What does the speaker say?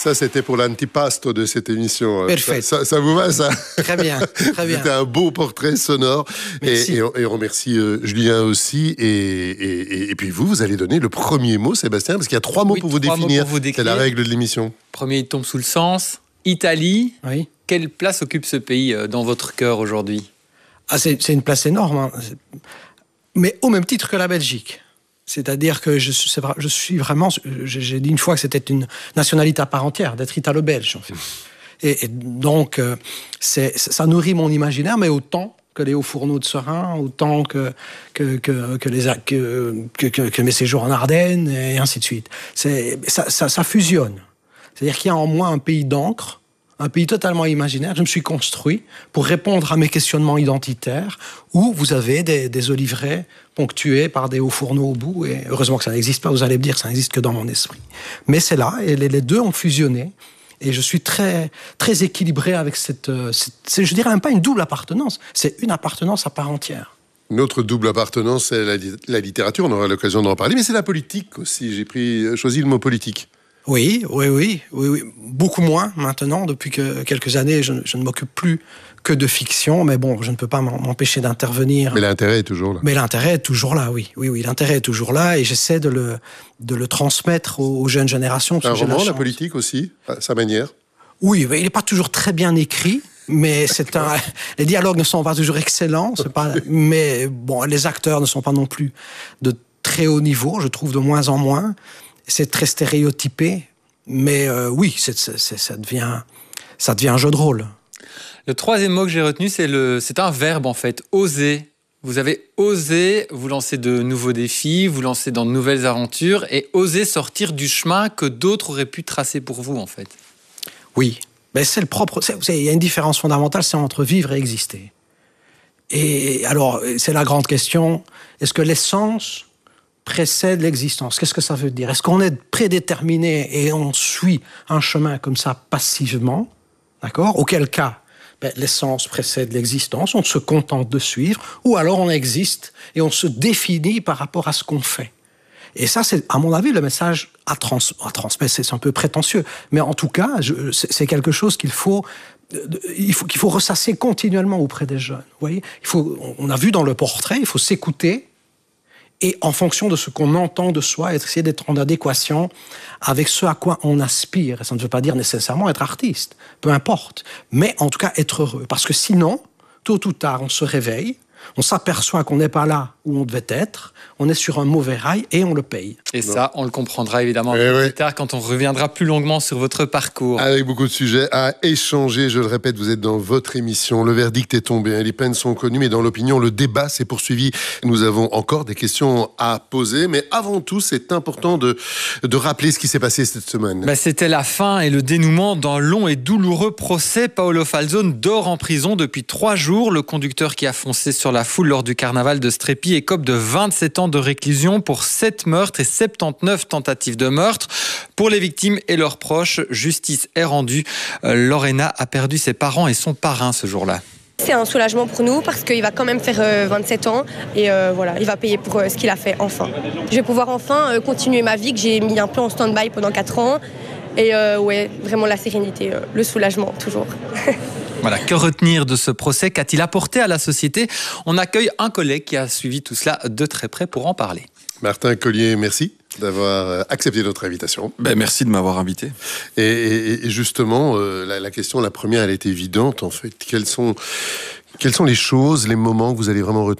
Ça, c'était pour l'antipasto de cette émission. Parfait. Ça vous va, ça? Très bien, très bien. C'était un beau portrait sonore. Et on remercie Julien aussi. Et puis vous allez donner le premier mot, Sébastien, parce qu'il y a 3 mots pour vous définir. C'est la règle de l'émission. Premier, il tombe sous le sens. Italie. Oui. Quelle place occupe ce pays dans votre cœur aujourd'hui? C'est une place énorme, hein. Mais au même titre que la Belgique. C'est-à-dire que je suis vraiment... J'ai dit une fois que c'était une nationalité à part entière, d'être italo-belge, en fait. Et donc, ça nourrit mon imaginaire, mais autant que les hauts fourneaux de Serein, autant que mes séjours en Ardennes, et ainsi de suite. Ça fusionne. C'est-à-dire qu'il y a en moi un pays d'encre, un pays totalement imaginaire. Je me suis construit pour répondre à mes questionnements identitaires, où vous avez des oliveraies ponctués par des hauts fourneaux au bout. Et heureusement que ça n'existe pas, vous allez me dire, ça n'existe que dans mon esprit. Mais c'est là, et les deux ont fusionné. Et je suis très, très équilibré avec je dirais même pas une double appartenance, c'est une appartenance à part entière. Notre double appartenance, c'est la littérature, on aura l'occasion d'en parler, mais c'est la politique aussi. J'ai choisi le mot politique. Oui. Beaucoup moins maintenant. Depuis quelques années, je ne m'occupe plus que de fiction. Mais bon, je ne peux pas m'empêcher d'intervenir. Mais l'intérêt est toujours là. Mais l'intérêt est toujours là, oui. L'intérêt est toujours là et j'essaie de le transmettre aux jeunes générations. C'est un roman, la politique aussi, à sa manière? Oui, mais il n'est pas toujours très bien écrit. Mais les dialogues ne sont pas toujours excellents. Mais bon, les acteurs ne sont pas non plus de très haut niveau, je trouve, de moins en moins. C'est très stéréotypé, mais oui, ça devient un jeu de rôle. Le troisième mot que j'ai retenu, c'est un verbe en fait, oser. Vous avez osé vous lancer de nouveaux défis, vous lancer dans de nouvelles aventures et oser sortir du chemin que d'autres auraient pu tracer pour vous en fait. Oui, mais il y a une différence fondamentale, c'est entre vivre et exister. Et alors, c'est la grande question, est-ce que l'essence précède l'existence? Qu'est-ce que ça veut dire? Est-ce qu'on est prédéterminé et on suit un chemin comme ça passivement? D'accord? Auquel cas, l'essence précède l'existence, on se contente de suivre, ou alors on existe et on se définit par rapport à ce qu'on fait. Et ça, c'est, à mon avis, le message à transmettre. C'est un peu prétentieux, mais en tout cas, c'est quelque chose qu'il faut ressasser continuellement auprès des jeunes. Vous voyez, on a vu dans le portrait, il faut s'écouter. Et en fonction de ce qu'on entend de soi, essayer d'être en adéquation avec ce à quoi on aspire. Et ça ne veut pas dire nécessairement être artiste, peu importe. Mais en tout cas, être heureux. Parce que sinon, tôt ou tard, on se réveille, on s'aperçoit qu'on n'est pas là où on devait être, on est sur un mauvais rail et on le paye. Et ça, on le comprendra évidemment plus tard quand on reviendra plus longuement sur votre parcours. Avec beaucoup de sujets à échanger, je le répète, vous êtes dans votre émission. Le verdict est tombé, les peines sont connues, mais dans l'opinion, le débat s'est poursuivi. Nous avons encore des questions à poser, mais avant tout, c'est important de rappeler ce qui s'est passé cette semaine. C'était la fin et le dénouement d'un long et douloureux procès. Paolo Falzone dort en prison depuis 3 jours. Le conducteur qui a foncé sur la foule lors du carnaval de Strépy écope de 27 ans de réclusion pour 7 meurtres et 79 tentatives de meurtre. Pour les victimes et leurs proches, justice est rendue. Lorena a perdu ses parents et son parrain ce jour-là. C'est un soulagement pour nous parce qu'il va quand même faire 27 ans et voilà, il va payer pour ce qu'il a fait enfin. Je vais pouvoir enfin continuer ma vie que j'ai mis un peu en stand-by pendant 4 ans et vraiment la sérénité, le soulagement toujours. Voilà, que retenir de ce procès? Qu'a-t-il apporté à la société? On accueille un collègue qui a suivi tout cela de très près pour en parler. Martin Collier, merci d'avoir accepté notre invitation. Merci de m'avoir invité. Et justement, la question, la première, elle est évidente en fait. Quelles sont les choses, les moments que vous allez vraiment retenir